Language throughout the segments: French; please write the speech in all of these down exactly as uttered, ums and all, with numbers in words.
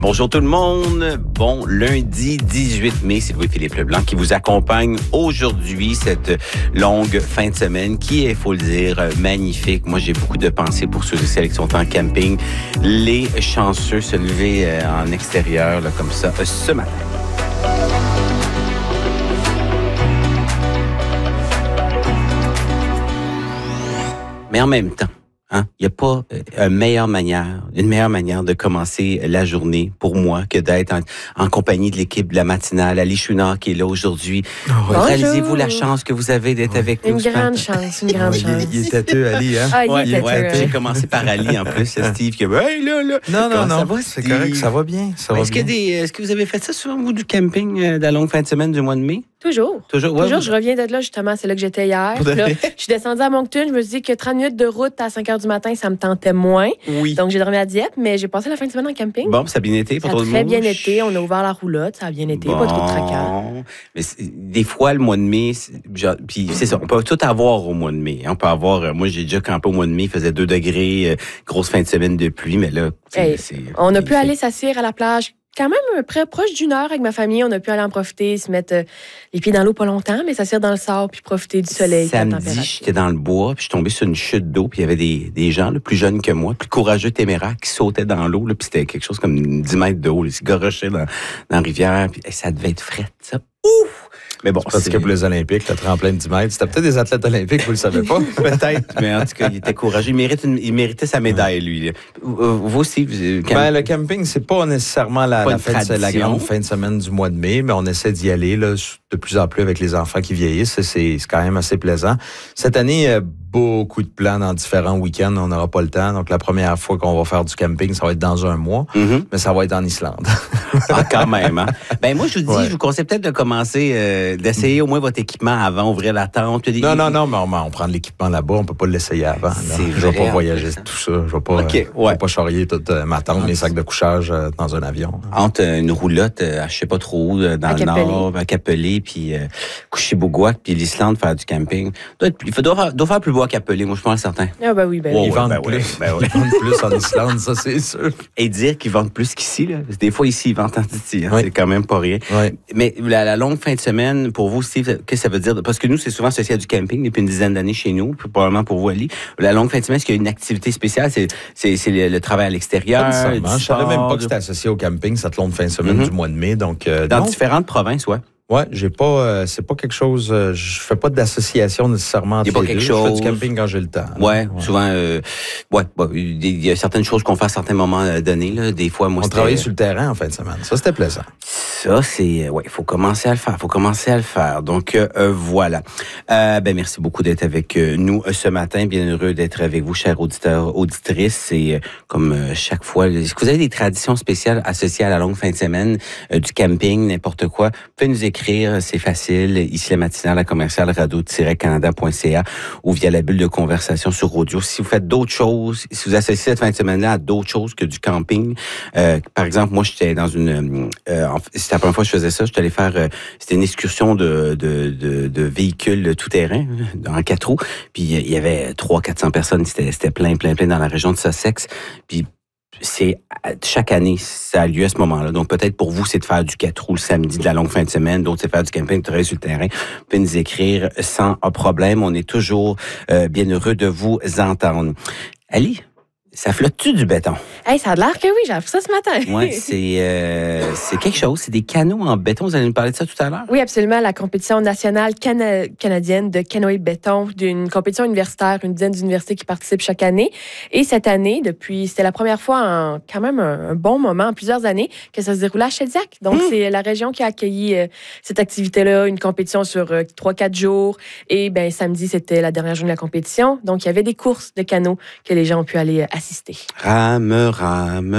Bonjour tout le monde, bon lundi dix-huit mai, c'est Louis-Philippe Leblanc qui vous accompagne aujourd'hui, cette longue fin de semaine qui est, il faut le dire, magnifique. Moi, j'ai beaucoup de pensées pour ceux et celles qui sont en camping. Les chanceux se lever en extérieur, là, comme ça, ce matin. Mais en même temps, Hein? Il n'y a pas une meilleure manière, une meilleure manière de commencer la journée pour moi que d'être en, en compagnie de l'équipe de la matinale. Ali Chouinard qui est là aujourd'hui. Oh, réalisez-vous la chance que vous avez d'être avec une nous. Une grande chance, une grande ouais, chance. Il, il est têteux, Ali, hein? Ah, il ouais, est têteux. Ouais, j'ai commencé par Ali en plus, c'est Steve qui a dit hey, là, là. Non, non, non, ça va, c'est correct, ça va bien. Ça va est-ce, bien. Que des, est-ce que vous avez fait ça souvent, vous, du camping euh, de la longue fin de semaine du mois de mai? Toujours. Toujours, ouais, Toujours. vous... Je reviens de là, justement. C'est là que j'étais hier. Là, je suis descendue à Moncton. Je me suis dit que trente minutes de route à cinq heures du matin, ça me tentait moins. Oui. Donc, j'ai dormi à Dieppe, mais j'ai passé la fin de semaine en camping. Bon, ça a bien été, pas ça trop de a très mouche. bien été. On a ouvert la roulotte. Ça a bien été. Bon. Pas trop de tracas. Mais des fois, le mois de mai, c'est, genre, puis c'est ça, on peut tout avoir au mois de mai. On peut avoir, moi, j'ai déjà campé au mois de mai, il faisait deux degrés, euh, grosse fin de semaine de pluie, mais là, hey, c'est... On a pu aller s'asseoir à la plage quand même près, proche d'une heure avec ma famille. On a pu aller en profiter, se mettre euh, les pieds dans l'eau pas longtemps, mais s'asseoir dans le sable puis profiter du soleil. Samedi, j'étais dans le bois, puis je suis tombé sur une chute d'eau, puis il y avait des, des gens là, plus jeunes que moi, plus courageux, téméraires, qui sautaient dans l'eau, là, puis c'était quelque chose comme dix mètres d'eau, ils se gorochaient dans, dans la rivière, puis hey, ça devait être frais, ça. Ouf! Mais bon, parce que pour les Olympiques, le tremplin de dix mètres, c'était peut-être des athlètes olympiques, vous le savez pas. Peut-être, mais en tout cas, il était courageux. Il, mérite une, il méritait sa médaille, lui. Vous aussi, vous... Ben, le camping, c'est pas nécessairement la, pas la, fin de, la grande fin de semaine du mois de mai, mais on essaie d'y aller là, de plus en plus avec les enfants qui vieillissent. C'est, c'est quand même assez plaisant. Cette année, beaucoup de plans dans différents week-ends. On n'aura pas le temps. Donc, la première fois qu'on va faire du camping, ça va être dans un mois, mm-hmm. mais ça va être en Islande. Ah, quand même, hein? Ben, moi, je vous dis, ouais. je vous conseille peut-être de commencer, euh, d'essayer au moins votre équipement avant, ouvrir la tente. Des... Non, non, non, mais on, on prend de l'équipement là-bas. On peut pas l'essayer avant. Là. C'est je vais vrai, pas voyager tout ça. Je vais pas, okay, euh, ouais. vais pas charrier toute euh, ma tente, mes sacs de couchage euh, dans un avion. Entre une roulotte, euh, je sais pas trop où, dans à le Capelé. nord, à Capelé, puis euh, Couché-Bougouac, puis l'Islande, faire du camping. Doit être, il faut, doit, faire, doit faire plus beau à Capelé, moi, je pense certain. Ah, ben oui, ben oh, oui. Ils vendent ben plus. Oui, ben oui. Ils vendent plus en Islande, ça, c'est sûr. Et dire qu'ils vendent plus qu'ici, là. Des fois, ici, ils vendent en Titi, hein, oui. c'est quand même pas rien. Oui. Mais la, la longue fin de semaine, pour vous, Steve, qu'est-ce que ça veut dire? Parce que nous, c'est souvent associé à du camping depuis une dizaine d'années chez nous, puis probablement pour vous, Ali. La longue fin de semaine, est-ce qu'il y a une activité spéciale? C'est, c'est, c'est le, le travail à l'extérieur? Je ne savais même pas que c'était associé au camping, cette longue fin de semaine mm-hmm. du mois de mai. Donc, euh, Dans non. différentes provinces, ouais. Ouais, j'ai pas, euh, c'est pas quelque chose, euh, je fais pas d'association nécessairement entre il y a pas les quelque deux. chose... Je fais du camping quand j'ai le temps. Ouais, ouais. souvent, euh, ouais, bah, il y a certaines choses qu'on fait à certains moments donnés, là. Des fois, moi, on travaillait sur le terrain en fin de semaine. Ça, c'était plaisant. Ça, c'est, ouais, il faut commencer à le faire. Il faut commencer à le faire. Donc, euh, voilà. Euh, ben, merci beaucoup d'être avec nous ce matin. Bien heureux d'être avec vous, chers auditeurs, auditrices. Et euh, comme euh, chaque fois, est-ce que vous avez des traditions spéciales associées à la longue fin de semaine, euh, du camping, n'importe quoi? Vous pouvez nous écrire, c'est facile, ici la matinale à commercial radio tiret canada point c a ou via la bulle de conversation sur audio. Si vous faites d'autres choses, si vous associez cette fin de semaine-là à d'autres choses que du camping, euh, par exemple, moi, j'étais dans une... Euh, c'était la première fois que je faisais ça, j'étais allé faire... Euh, c'était une excursion de, de, de, de véhicules tout-terrain, en quatre roues, puis il y avait trois cents à quatre cents personnes, c'était, c'était plein, plein, plein dans la région de Sussex, puis c'est chaque année, ça a lieu à ce moment-là. Donc, peut-être pour vous, c'est de faire du quatre roues le samedi de la longue fin de semaine. D'autres, c'est faire du camping, de travailler sur le terrain. Vous pouvez nous écrire sans problème. On est toujours euh, bien heureux de vous entendre. Ali, ça flotte-tu du béton? Hey, ça a l'air que oui, j'ai appris ça ce matin. Oui, c'est, euh, c'est quelque chose. C'est des canots en béton. Vous allez nous parler de ça tout à l'heure? Oui, absolument. La compétition nationale cana- canadienne de canoë béton, d'une compétition universitaire, une dizaine d'universités qui participent chaque année. Et cette année, depuis, c'était la première fois en quand même un, un bon moment, en plusieurs années, que ça se déroulait à Shediac. Donc, mmh. c'est la région qui a accueilli euh, cette activité-là, une compétition sur euh, trois, quatre jours. Et ben samedi, c'était la dernière journée de la compétition. Donc, il y avait des courses de canot que les gens ont pu aller euh, assister. Rame, rame,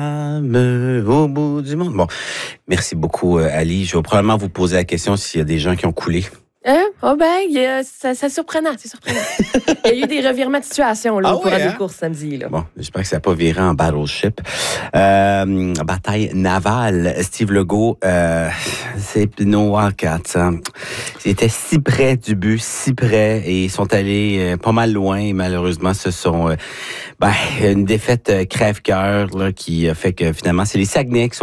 rame, au bout du monde. Bon, merci beaucoup, Ali. Je vais probablement vous poser la question s'il y a des gens qui ont coulé. Hein? Oh ben, y a, ça, c'est surprenant, c'est surprenant. Il y a eu des revirements de situation là, ah au cours ouais, des hein? courses samedi. Là. Bon, j'espère que ça n'a pas viré en battleship. Euh, bataille navale. Steve Legault, euh, c'est no Wildcats. Hein. Ils étaient si près du but, si près, et ils sont allés euh, pas mal loin. Et malheureusement, ce sont euh, ben, une défaite euh, crève-cœur là, qui a fait que finalement, c'est les Saguenay qui sont